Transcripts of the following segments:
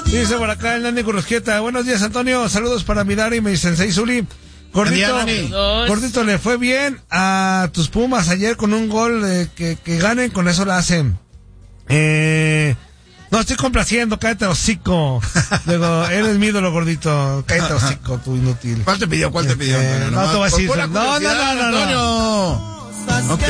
Dice por acá el Nani Currusquieta. Buenos días, Antonio. Saludos para Midari y mi sensei Zuli. Gordito, le fue bien a tus Pumas ayer con un gol que ganen, con eso la hacen. No, estoy complaciendo, cállate hocico. Luego, eres mi ídolo, Gordito. Cállate hocico, tú inútil. ¿Cuál te pidió? No te voy a decir. No. Ok.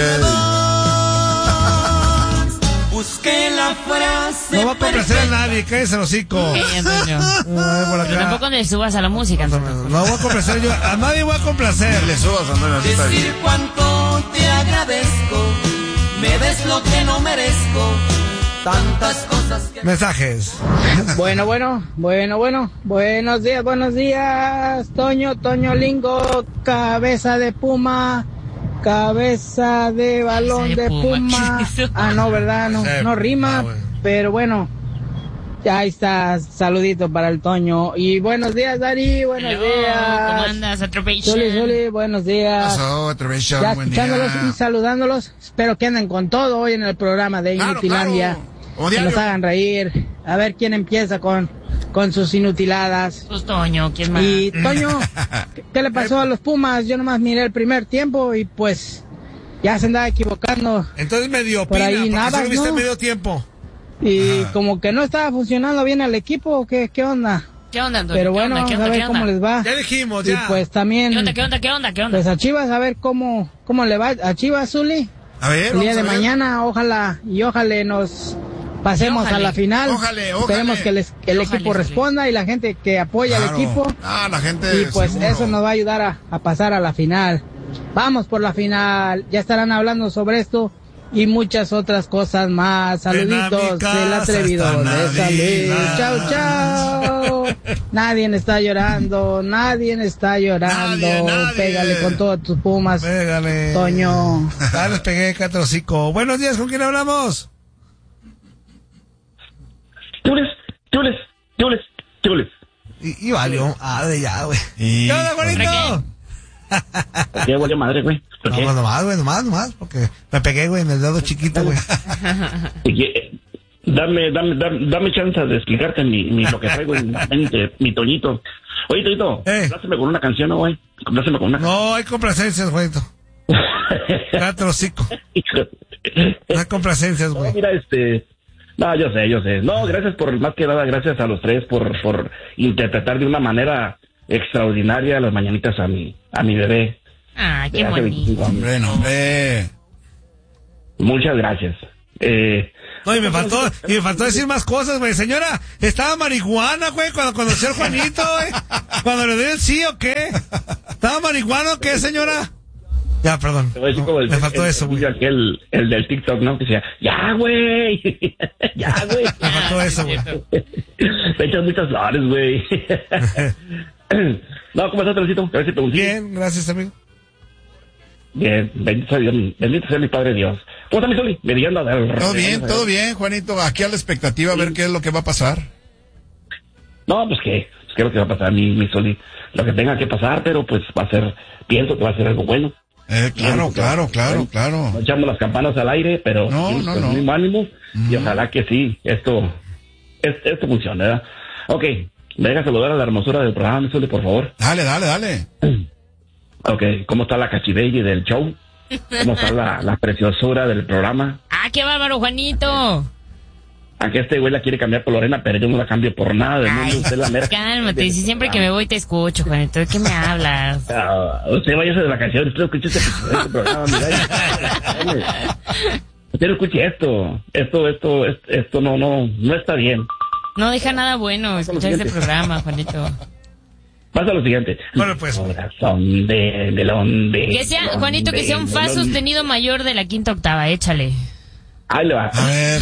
Busqué la frase. No va a complacer a nadie, cállese el hocico. Antonio. Pero tampoco le subas a la música, Antonio. No voy a complacer yo, a nadie voy a complacer. Le subas, Antonio. Decir cuánto te agradezco, me des lo que no merezco, tantas cosas que... Mensajes. Bueno. Buenos días. Toño Lingo, cabeza de puma, cabeza de balón de puma. Ah, no, ¿verdad? No rima, pero bueno. Ya está, saludito para el Toño. Y buenos días, Dari, buenos días. ¿Cómo andas, Atropation? Zuli, buenos días. Pasó, Atropation, ya buen escuchándolos día. y saludándolos. Espero que anden con todo hoy en el programa de Inutilandia. Claro. Que nos hagan reír. A ver quién empieza con sus inutiladas. Pues Toño, ¿quién más? Y Toño, ¿qué le pasó a los Pumas? Yo nomás miré el primer tiempo y pues ya se andaba equivocando. Entonces medio por opina, ahí porque nada, solo viste ¿no? medio tiempo. Y como que no estaba funcionando bien el equipo. ¿Qué onda? ¿Qué onda, Antonio? Pero bueno, ¿Qué a ver cómo les va. Ya dijimos, Y ya. pues también... ¿Qué onda? Pues a Chivas, a ver cómo le va a Chivas, Zuli. A ver, El día de vamos a ver. mañana, ojalá nos pasemos a la final. Ojalá. Esperemos que el equipo responda y la gente que apoya al equipo. Ah, la gente. Y pues seguro. eso nos va a ayudar a pasar a la final. Vamos por la final. Ya estarán hablando sobre esto y muchas otras cosas más. Saluditos del atrevido de San Luis. Chao. Nadie está llorando. Nadie. Pégale con todos tus Pumas. Pégale. Toño. Ya les pegué, catrocico. Buenos días, ¿con quién hablamos? Chules. Y valió. Ya, güey. Y- ¿Qué onda, Juanito? ¿Qué valió madre, güey? ¿Por qué? Nomás, porque me pegué, güey, en el dedo chiquito, güey. Dame chance de explicarte lo que traigo en la mente, mi Toñito. Oye, Toñito, complaceme con una canción, ¿no, güey? Compláceme con una canción. No hay complacencias, Juanito. Catrocico. No hay complacencias, güey. No, mira, no, yo sé. No, gracias más que nada, gracias a los tres por interpretar de una manera extraordinaria las mañanitas a mi bebé. Ah, qué De hace 25 bonito. años. Hombre. Muchas gracias. No, y me faltó decir más cosas, güey. Señora, ¿estaba marihuana, güey, cuando conocí al Juanito, güey? ¿Cuando le dio el sí o qué? ¿Estaba marihuana o qué, señora? Ya, perdón. Te voy a decir como me faltó eso, güey. El del TikTok, ¿no? Que decía, ya, güey. Ya, güey. Me faltó eso, güey. Te echas muchas flores, güey. No, ¿cómo estás, Teresito? A ver si pregunté. Bien, gracias, amigo. Bien, bendito sea mi Padre Dios. ¿Cómo está mi Soli? Brillando. Todo bien, Juanito. Aquí a la expectativa a ver qué es lo que va a pasar. No, pues qué es lo que va a pasar, mi Soli. Lo que tenga que pasar, pero pues pienso que va a ser algo bueno. Claro. No echamos las campanas al aire, pero No. Con mismo ánimo, y ojalá que sí, esto funcione, ¿verdad? Ok, me deja saludar a la hermosura del programa, mi Soli, por favor. Dale. Ok, ¿cómo está la cachibaby del show? ¿Cómo está la preciosura del programa? Ah, qué bárbaro, Juanito. Aunque este güey la quiere cambiar por Lorena, pero yo no la cambio por nada del mundo. Ay, Usted la mera. cálmate, si siempre que me voy te escucho, Juanito. ¿De qué me hablas? Usted váyase de vacaciones, usted escuche este programa, mira. Usted no escuche esto. Esto no está bien. No deja nada bueno escuchar este programa, Juanito. Pasa lo siguiente. Bueno, pues. Corazón del hombre. Que sea, Juanito, que sea un fa sostenido mayor de la quinta octava, échale. Ahí le va. A ver.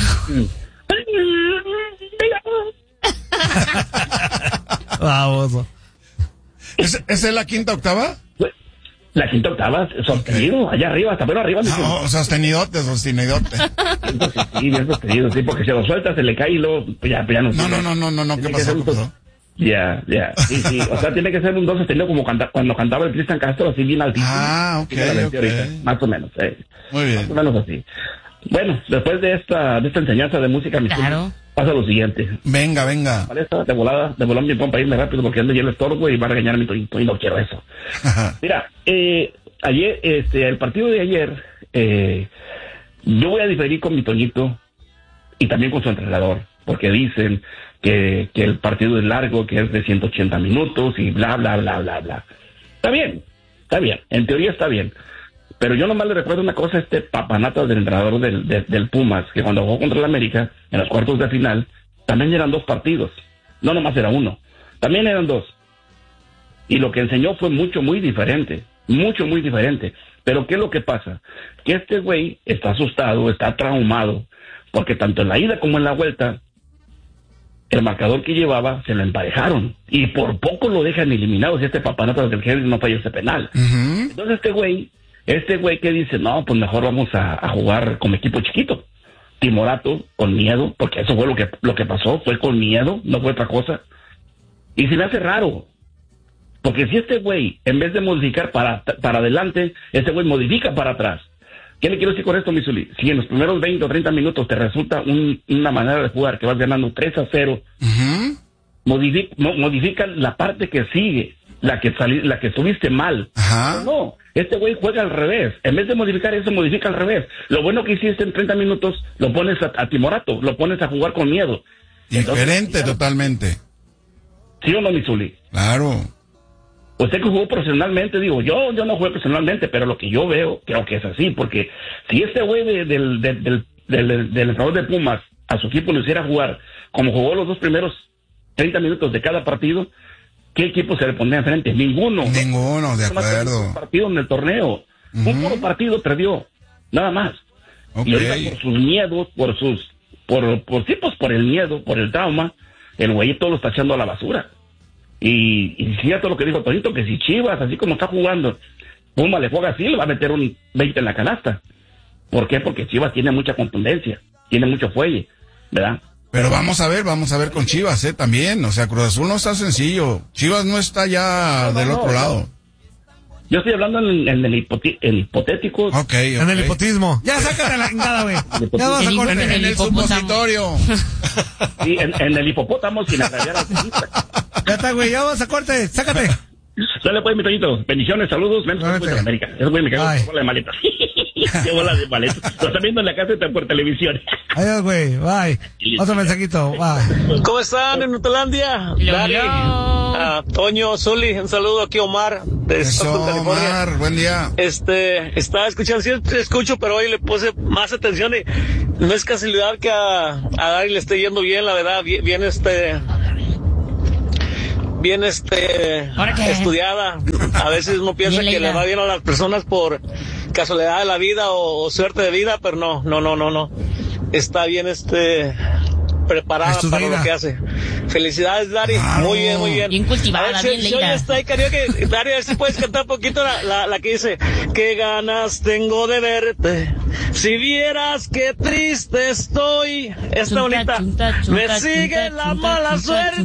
Vamos. ¿Esa es la quinta octava? La quinta octava, sostenido, allá arriba, hasta pero arriba. No, sostenidote. Sí, bien sostenido, sí, porque si lo suelta se le cae y luego pues ya no. No, ¿qué pasó? Ya, sí, o sea, tiene que ser un do sostenido como cuando cantaba el Cristian Castro, así bien altito. Ah, ok. Más o menos, Muy bien. Más o menos así. Bueno, después de esta enseñanza de música, Claro. pasa lo siguiente. Venga. Vale, de volada mi pompa, irme rápido porque ando ya el estorbo y va a regañar a mi Toñito y no quiero eso. Mira, ayer, el partido de ayer, yo voy a diferir con mi Toñito y también con su entrenador, porque dicen que el partido es largo, que es de 180 minutos y bla, bla, bla, bla, bla. Está bien, en teoría está bien. Pero yo nomás le recuerdo una cosa a este papanatas del entrenador del Pumas, que cuando jugó contra el América, en los cuartos de final, también eran 2 partidos. No nomás era uno. También eran 2. Y lo que enseñó fue muy diferente. Muy diferente. Pero ¿qué es lo que pasa? Que este güey está asustado, está traumado, porque tanto en la ida como en la vuelta, el marcador que llevaba se lo emparejaron. Y por poco lo dejan eliminado si este papanatas del Henry no falló ese penal. Uh-huh. Entonces este güey que dice, no, pues mejor vamos a jugar como equipo chiquito. Timorato, con miedo, porque eso fue lo que pasó, fue con miedo, no fue otra cosa. Y se me hace raro, porque si este güey, en vez de modificar para adelante, este güey modifica para atrás. ¿Qué le quiero decir con esto, Misuli? Si en los primeros 20 o 30 minutos te resulta una manera de jugar que vas ganando 3-0, Uh-huh. modifica la parte que sigue, la que estuviste mal. Ajá. No, este güey juega al revés. En vez de modificar eso, modifica al revés. Lo bueno que hiciste en 30 minutos, lo pones a Timorato, lo pones a jugar con miedo. Diferente totalmente. ¿Sí o no, Misuli? Claro. Usted que jugó profesionalmente, digo, yo no jugué profesionalmente, pero lo que yo veo, creo que es así, porque si este güey del entrenador de Pumas a su equipo lo hiciera jugar como jugó los 2 primeros 30 minutos de cada partido, ¿qué equipo se le pondría enfrente? Ninguno, de acuerdo. Un partido en el torneo. Uh-huh. Un puro partido perdió, nada más. Ok. Y ahorita por sus miedos, por el miedo, por el trauma, el güeyito lo está echando a la basura. Y cierto lo que dijo Tonito, que si Chivas, así como está jugando, Puma le juega así, le va a meter un 20 en la canasta. ¿Por qué? Porque Chivas tiene mucha contundencia, tiene mucho fuelle, ¿verdad? Pero vamos a ver con Chivas, también. O sea, Cruz Azul no está sencillo. Chivas no está ya del otro lado. Yo estoy hablando en el hipotético. Ok. En el hipotismo. Ya sácate la chingada, güey. Ya vas a cortar. En el supositorio. Sí, en el hipopótamo sin agraviar al tenista. Ya está, güey. Ya vas a corte. Sácate. Dale pues, mi Toñito. Bendiciones, saludos. Menos de América. Eso güey me cago en bola de maletas. Qué bola de maletas. Lo están viendo en la casa y por televisión. Adiós, güey. Bye. Otro mensajito. Bye. ¿Cómo están en Nutelandia? Dani, Toño, Zuli, un saludo aquí, Omar, de Stockton, California. Omar, buen día. Estaba escuchando, siempre escucho, pero hoy le puse más atención y no es casualidad que a Dari le esté yendo bien, la verdad, bien estudiada. A veces uno piensa que le va bien a las personas por casualidad de la vida o suerte de vida, pero no. Está bien preparada para lo que hace. Felicidades, Dari. Muy bien. Bien cultivada, bien leída. Está ahí, karaoke. Dari, a ver si puedes cantar un poquito la que dice: qué ganas tengo de verte, si vieras qué triste estoy. Esta bonita. Me sigue la mala suerte.